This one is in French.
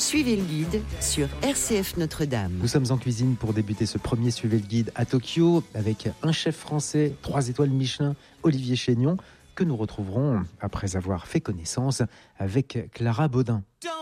Suivez le guide sur RCF Notre-Dame. Nous sommes en cuisine pour débuter ce premier Suivez le guide à Tokyo avec un chef français, 3 étoiles Michelin, Olivier Chénion, que nous retrouverons après avoir fait connaissance avec Clara Baudin.